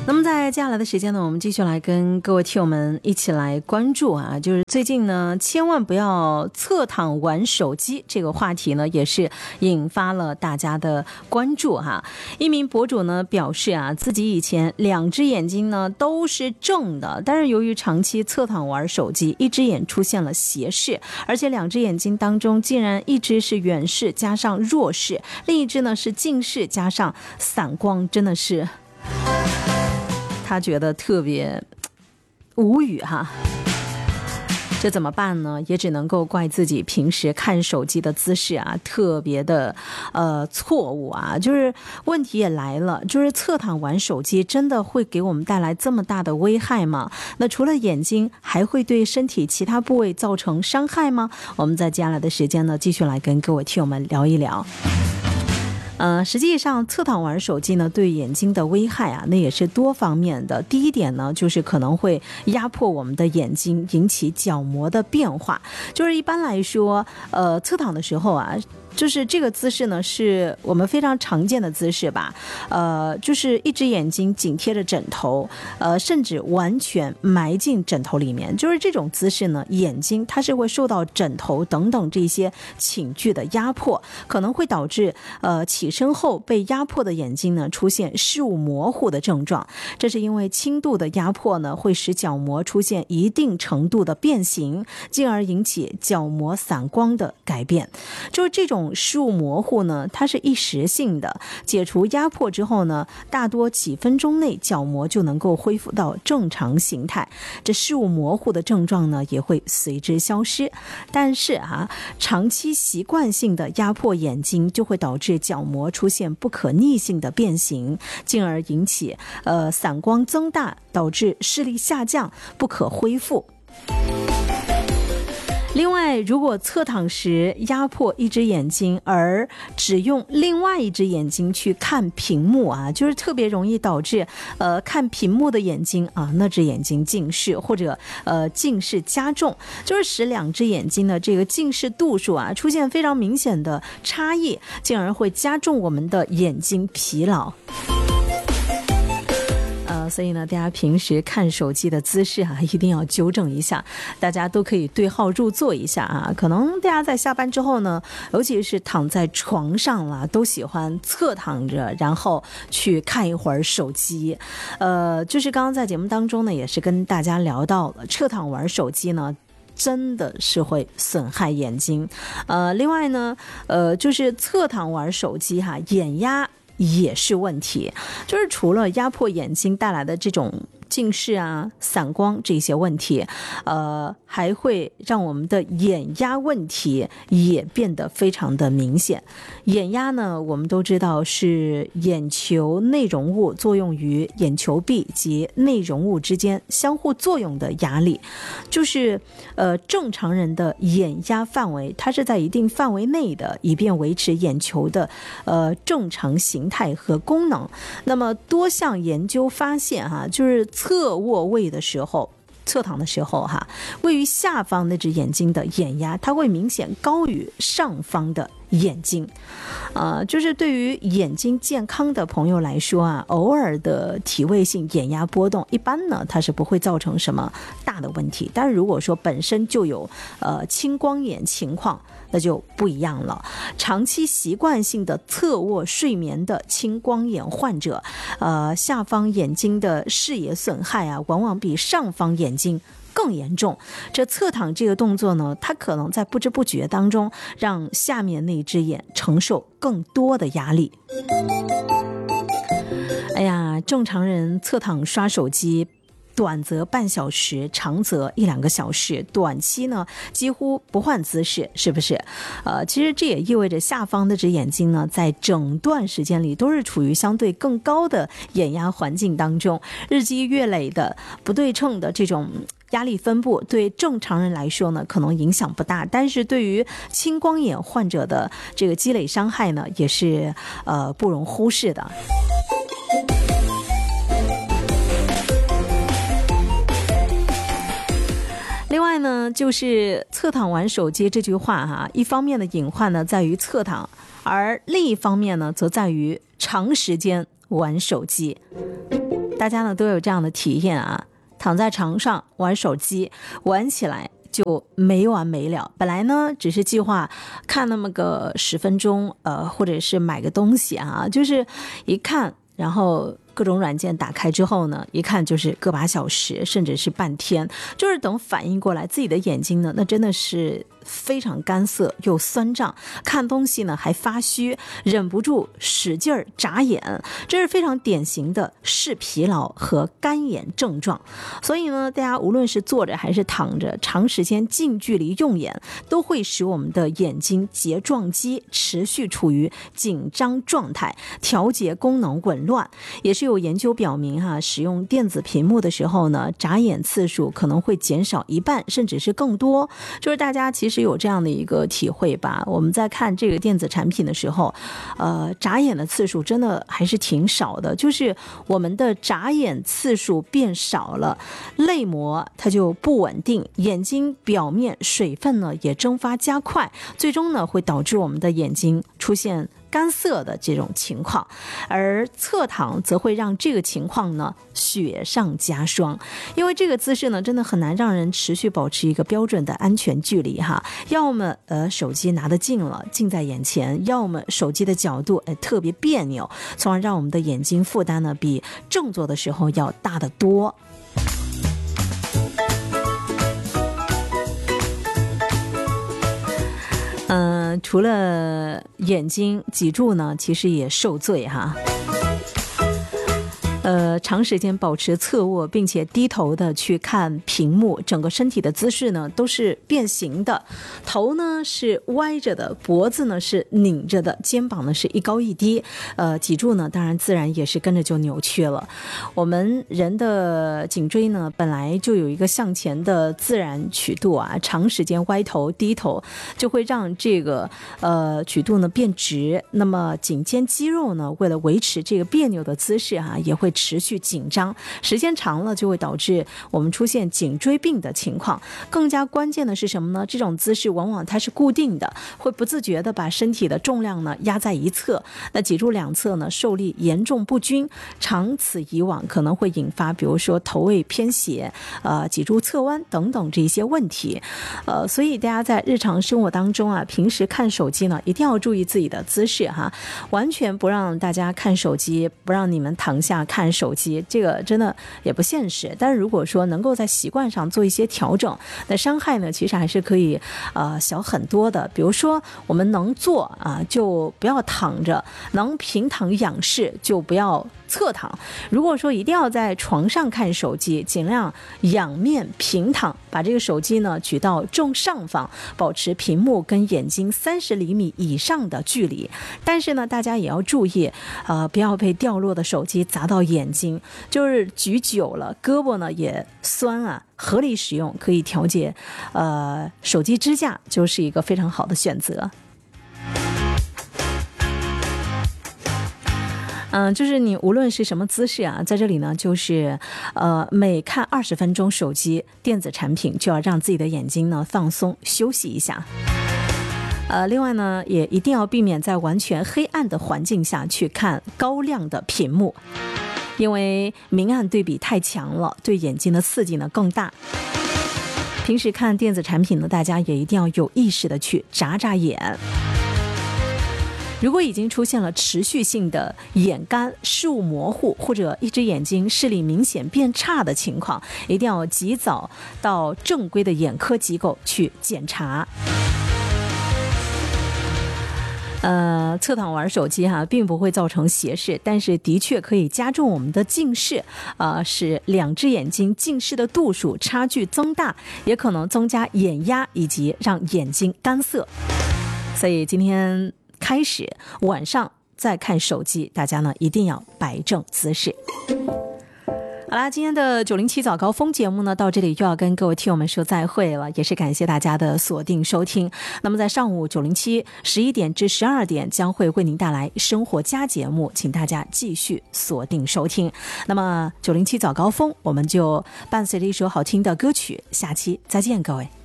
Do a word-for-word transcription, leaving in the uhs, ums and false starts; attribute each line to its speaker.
Speaker 1: 那么在接下来的时间呢，我们继续来跟各位听友们一起来关注啊，就是最近呢，千万不要侧躺玩手机这个话题呢，也是引发了大家的关注哈。一名博主呢表示啊，自己以前两只眼睛呢都是正的，但是由于长期侧躺玩手机，一只眼出现了斜视，而且两只眼睛当中竟然一只是远视加上弱视，另一只呢是近视加上散光，真的是他觉得特别无语哈。这怎么办呢？也只能够怪自己平时看手机的姿势啊，特别的呃错误啊。就是问题也来了，就是侧躺玩手机真的会给我们带来这么大的危害吗？那除了眼睛，还会对身体其他部位造成伤害吗？我们在接下来的时间呢，继续来跟各位听友们聊一聊。呃，实际上侧躺玩手机呢，对眼睛的危害啊，那也是多方面的。第一点呢，就是可能会压迫我们的眼睛，引起角膜的变化。就是一般来说，呃，侧躺的时候啊，就是这个姿势呢，是我们非常常见的姿势吧。呃，就是一只眼睛紧贴着枕头，呃，甚至完全埋进枕头里面。就是这种姿势呢，眼睛它是会受到枕头等等这些寝具的压迫，可能会导致呃起身后被压迫的眼睛呢出现视物模糊的症状。这是因为轻度的压迫呢，会使角膜出现一定程度的变形，进而引起角膜散光的改变。就是这种视物模糊呢，它是一时性的，解除压迫之后呢，大多几分钟内角膜就能够恢复到正常形态，这视物模糊的症状呢也会随之消失。但是啊，长期习惯性的压迫眼睛就会导致角膜出现不可逆性的变形，进而引起呃散光增大，导致视力下降，不可恢复。另外，如果侧躺时压迫一只眼睛，而只用另外一只眼睛去看屏幕啊，就是特别容易导致呃看屏幕的眼睛啊，那只眼睛近视或者呃近视加重，就是使两只眼睛的这个近视度数啊出现非常明显的差异，进而会加重我们的眼睛疲劳。呃，所以呢，大家平时看手机的姿势啊，一定要纠正一下。大家都可以对号入座一下啊。可能大家在下班之后呢，尤其是躺在床上啦，都喜欢侧躺着，然后去看一会儿手机。呃，就是刚刚在节目当中呢，也是跟大家聊到了，侧躺玩手机呢，真的是会损害眼睛。呃，另外呢，呃，就是侧躺玩手机哈，眼压也是问题，就是除了压迫眼睛带来的这种近视啊、散光这些问题，呃，还会让我们的眼压问题也变得非常的明显。眼压呢，我们都知道是眼球内容物作用于眼球壁及内容物之间相互作用的压力，就是呃正常人的眼压范围，它是在一定范围内的，以便维持眼球的呃正常形态和功能。那么多项研究发现哈，就是侧卧位的时候，侧躺的时候哈，位于下方那只眼睛的眼压，它会明显高于上方的眼睛。呃，就是对于眼睛健康的朋友来说啊，偶尔的体位性眼压波动，一般呢它是不会造成什么大的问题。但是如果说本身就有呃青光眼情况，那就不一样了。长期习惯性的侧卧睡眠的青光眼患者，呃，下方眼睛的视野损害啊，往往比上方眼睛更严重。这侧躺这个动作呢，它可能在不知不觉当中让下面那只眼承受更多的压力。哎呀，正常人侧躺刷手机，短则半小时，长则一两个小时，短期呢几乎不换姿势，是不是？呃，其实这也意味着下方的这眼睛呢，在整段时间里都是处于相对更高的眼压环境当中，日积月累的不对称的这种压力分布，对正常人来说呢，可能影响不大，但是对于青光眼患者的这个积累伤害呢，也是呃不容忽视的。另外呢，就是侧躺玩手机这句话哈，一方面的隐患呢在于侧躺，而另一方面呢则在于长时间玩手机。 大家呢都有这样的体验啊，躺在床上玩手机，玩起来就没完没了。本来呢只是计划看那么个十分钟，呃，或者是买个东西啊，就是一看，然后各种软件打开之后呢，一看就是个把小时，甚至是半天，就是等反应过来，自己的眼睛呢，那真的是非常干涩又酸胀，看东西呢还发虚，忍不住使劲儿眨眼，这是非常典型的视疲劳和干眼症状。所以呢，大家无论是坐着还是躺着，长时间近距离用眼，都会使我们的眼睛睫状肌持续处于紧张状态，调节功能紊乱。也是有研究表明哈、啊，使用电子屏幕的时候呢，眨眼次数可能会减少一半，甚至是更多。就是大家其实有这样的一个体会吧，我们在看这个电子产品的时候，呃，眨眼的次数真的还是挺少的，就是我们的眨眼次数变少了，泪膜它就不稳定，眼睛表面水分呢也蒸发加快，最终呢会导致我们的眼睛出现干涩的这种情况，而侧躺则会让这个情况呢雪上加霜。因为这个姿势呢真的很难让人持续保持一个标准的安全距离哈，要么呃手机拿得近了，近在眼前，要么手机的角度呃特别别扭，从而让我们的眼睛负担呢比正坐的时候要大得多。嗯、呃，除了眼睛，脊柱呢，其实也受罪哈。呃，长时间保持侧卧并且低头的去看屏幕，整个身体的姿势呢都是变形的，头呢是歪着的，脖子呢是拧着的，肩膀呢是一高一低，呃，脊柱呢当然自然也是跟着就扭曲了。我们人的颈椎呢本来就有一个向前的自然曲度啊，长时间歪头低头就会让这个呃曲度呢变直，那么颈肩肌肉呢为了维持这个别扭的姿势啊，也会持续紧张，时间长了就会导致我们出现颈椎病的情况。更加关键的是什么呢？这种姿势往往它是固定的，会不自觉的把身体的重量呢压在一侧，那脊柱两侧呢受力严重不均，长此以往可能会引发比如说头位偏斜、呃脊柱侧弯等等这些问题。呃，所以大家在日常生活当中啊，平时看手机呢一定要注意自己的姿势哈，完全不让大家看手机，不让你们躺下看手机，这个真的也不现实。但是如果说能够在习惯上做一些调整，那伤害呢其实还是可以呃小很多的。比如说我们能坐啊就不要躺着，能平躺仰视就不要侧躺。如果说一定要在床上看手机，尽量仰面平躺，把这个手机呢举到正上方，保持屏幕跟眼睛三十厘米以上的距离。但是呢大家也要注意呃不要被掉落的手机砸到眼睛，就是举久了胳膊呢也酸啊，合理使用可以调节呃手机支架，就是一个非常好的选择。嗯，就是你无论是什么姿势啊，在这里呢，就是呃，每看二十分钟手机电子产品，就要让自己的眼睛呢放松休息一下。呃，另外呢，也一定要避免在完全黑暗的环境下去看高亮的屏幕，因为明暗对比太强了，对眼睛的刺激呢更大。平时看电子产品呢，大家也一定要有意识的去眨眨眼。如果已经出现了持续性的眼干、视物模糊或者一只眼睛视力明显变差的情况，一定要及早到正规的眼科机构去检查。呃，侧躺玩手机哈，并不会造成斜视，但是的确可以加重我们的近视，呃，使两只眼睛近视的度数差距增大，也可能增加眼压以及让眼睛干涩。所以今天开始晚上再看手机，大家呢一定要摆正姿势。好啦，今天的九零七早高峰节目呢，到这里就要跟各位听友们说再会了，也是感谢大家的锁定收听。那么在上午九零七十一点至十二点将会为您带来生活家节目，请大家继续锁定收听。那么九零七早高峰，我们就伴随着一首好听的歌曲，下期再见，各位。